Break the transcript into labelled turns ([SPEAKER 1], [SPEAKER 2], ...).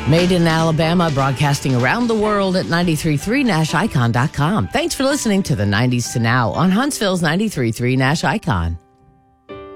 [SPEAKER 1] Made in Alabama, broadcasting around the world at 93.3 NashIcon.com. Thanks for listening to the 90s to Now on Huntsville's 93.3 Nash Icon.